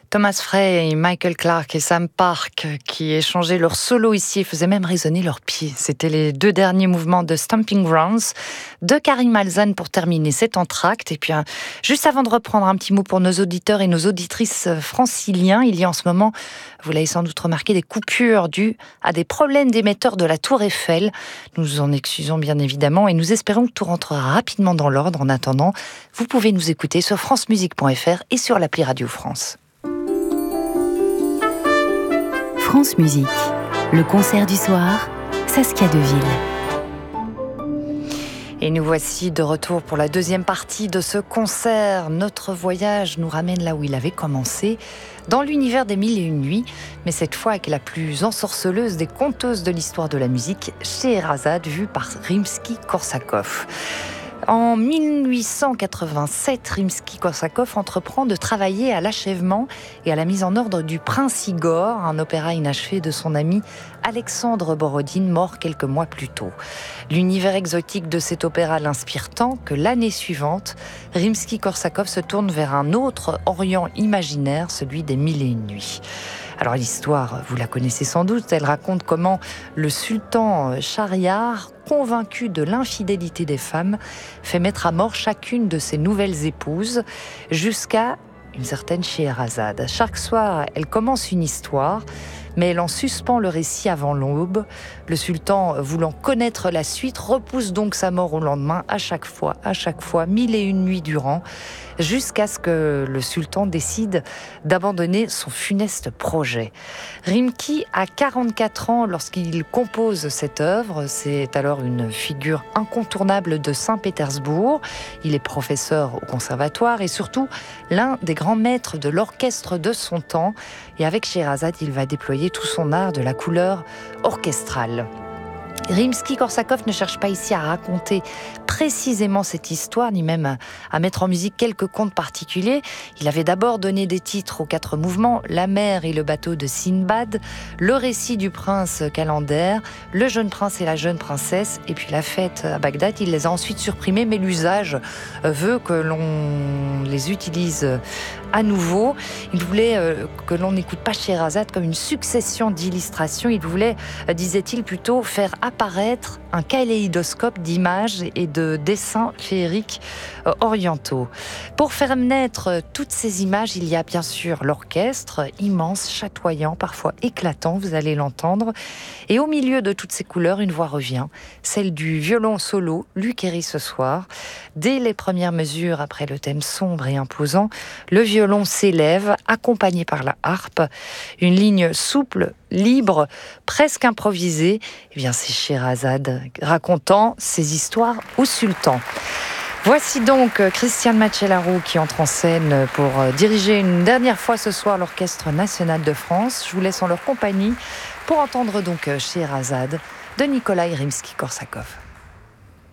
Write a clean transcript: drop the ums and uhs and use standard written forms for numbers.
Thomas Frey, Michael Clarke et Sam Park qui échangeaient leur solo ici et faisaient même résonner leurs pieds. C'était les deux derniers mouvements de Stomping Grounds de Karim Alzan pour terminer cet entracte. Et puis, juste avant de reprendre, un petit mot pour nos auditeurs et nos auditrices franciliens. Il y a en ce moment, vous l'avez sans doute remarqué, des coupures dues à des problèmes d'émetteurs de la Tour Eiffel. Nous nous en excusons bien évidemment et nous espérons que tout rentrera rapidement dans l'ordre. En attendant, vous pouvez nous écouter sur francemusique.fr et sur l'appli Radio France. France Musique, le concert du soir, Saskia Deville. Et nous voici de retour pour la deuxième partie de ce concert. Notre voyage nous ramène là où il avait commencé, dans l'univers des Mille et Une Nuits, mais cette fois avec la plus ensorceleuse des conteuses de l'histoire de la musique, Scheherazade, vue par Rimsky-Korsakov. En 1887, Rimsky-Korsakov entreprend de travailler à l'achèvement et à la mise en ordre du Prince Igor, un opéra inachevé de son ami Alexandre Borodine, mort quelques mois plus tôt. L'univers exotique de cet opéra l'inspire tant que l'année suivante, Rimsky-Korsakov se tourne vers un autre Orient imaginaire, celui des Mille et Une Nuits. Alors l'histoire, vous la connaissez sans doute, elle raconte comment le sultan Shahriar, convaincu de l'infidélité des femmes, fait mettre à mort chacune de ses nouvelles épouses, jusqu'à une certaine Scheherazade. Chaque soir, elle commence une histoire, mais elle en suspend le récit avant l'aube. Le sultan, voulant connaître la suite, repousse donc sa mort au lendemain, à chaque fois, mille et une nuits durant, jusqu'à ce que le sultan décide d'abandonner son funeste projet. Rimsky a 44 ans lorsqu'il compose cette œuvre. C'est alors une figure incontournable de Saint-Pétersbourg. Il est professeur au conservatoire et surtout l'un des grands maîtres de l'orchestre de son temps. Et avec Scheherazade, il va déployer tout son art de la couleur orchestrale. Rimsky-Korsakov ne cherche pas ici à raconter précisément cette histoire, ni même à mettre en musique quelques contes particuliers. Il avait d'abord donné des titres aux 4 mouvements, La mer et le bateau de Sinbad, le récit du prince Calender, le jeune prince et la jeune princesse, et puis la fête à Bagdad. Il les a ensuite supprimés, mais l'usage veut que l'on les utilise à nouveau. Il voulait que l'on n'écoute pas Scheherazade comme une succession d'illustrations. Il voulait, disait-il, plutôt faire apparaître un kaléidoscope d'images et de dessins féeriques orientaux. Pour faire naître toutes ces images, il y a bien sûr l'orchestre, immense, chatoyant, parfois éclatant, vous allez l'entendre. Et au milieu de toutes ces couleurs, une voix revient, celle du violon solo, Luc Héry ce soir. Dès les premières mesures, après le thème sombre et imposant, le violon s'élève, accompagné par la harpe. Une ligne souple, libre, presque improvisée. Eh bien, c'est Scheherazade racontant ses histoires au sultan. Voici donc Christiane Macellaro qui entre en scène pour diriger une dernière fois ce soir l'Orchestre National de France. Je vous laisse en leur compagnie pour entendre donc Scheherazade de Nikolai Rimsky-Korsakov.